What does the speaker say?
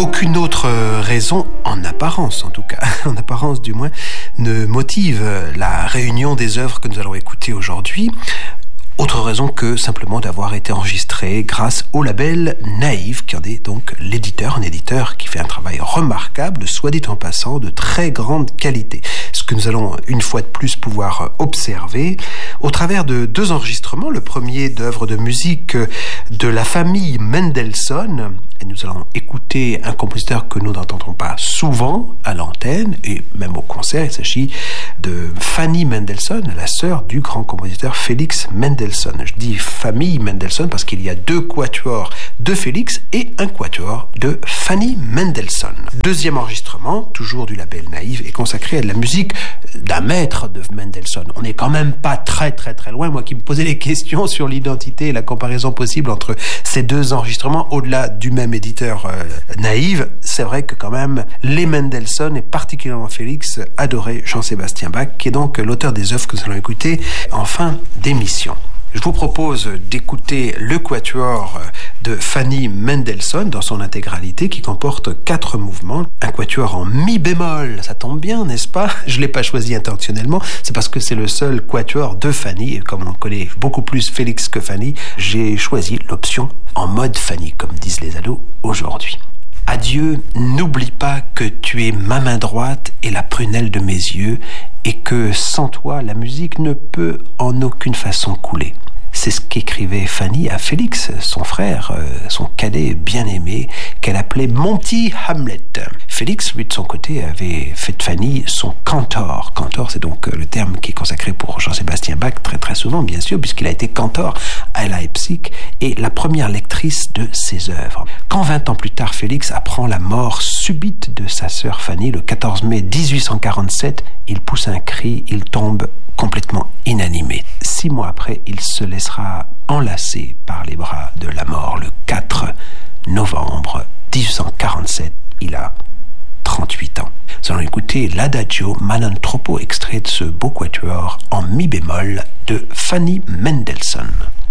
Aucune autre raison, en apparence en tout cas, en apparence du moins, ne motive la réunion des œuvres que nous allons écouter aujourd'hui. Autre raison que simplement d'avoir été enregistré grâce au label Naïve, qui en est donc l'éditeur, un éditeur qui fait un travail remarquable, soit dit en passant, de très grande qualité. Ce que nous allons une fois de plus pouvoir observer au travers de deux enregistrements. Le premier d'œuvres de musique de la famille Mendelssohn, et nous allons écouter un compositeur que nous n'entendrons pas souvent à l'antenne et même au concert. Il s'agit de Fanny Mendelssohn, la sœur du grand compositeur Félix Mendelssohn. Je dis famille Mendelssohn parce qu'il y a deux quatuors de Félix et un quatuor de Fanny Mendelssohn. Deuxième enregistrement, toujours du label Naïve, est consacré à de la musique d'un maître de Mendelssohn. On n'est quand même pas très loin. Moi qui me posais des questions sur l'identité et la comparaison possible entre ces deux enregistrements, au-delà du même éditeur Naïve, c'est vrai que quand même les Mendelssohn et particulièrement Félix adoraient Jean-Sébastien Bach, qui est donc l'auteur des œuvres que nous allons écouter en fin d'émission. Je vous propose d'écouter le quatuor de Fanny Mendelssohn dans son intégralité qui comporte 4 mouvements. Un quatuor en mi bémol, ça tombe bien, n'est-ce pas? Je ne l'ai pas choisi intentionnellement, c'est parce que c'est le seul quatuor de Fanny et comme on connaît beaucoup plus Félix que Fanny, j'ai choisi l'option en mode Fanny, comme disent les ados aujourd'hui. Adieu, n'oublie pas que tu es ma main droite et la prunelle de mes yeux et que sans toi, la musique ne peut en aucune façon couler. C'est ce qu'écrivait Fanny à Félix, son frère, son cadet bien-aimé, qu'elle appelait mon petit Hamlet. Félix, lui, de son côté, avait fait de Fanny son cantor. Cantor, c'est donc le terme qui est consacré pour Jean-Sébastien Bach très souvent, bien sûr, puisqu'il a été cantor à Leipzig et la première lectrice de ses œuvres. Quand 20 ans plus tard, Félix apprend la mort subite de sa sœur Fanny, le 14 mai 1847, il pousse un cri, il tombe complètement inanimé. 6 mois après, il se laissera enlacer par les bras de la mort le 4 novembre 1847. Il a 38 ans. Nous allons écouter l'Adagio Manon Troppo, extrait de ce beau quatuor en mi bémol de Fanny Mendelssohn.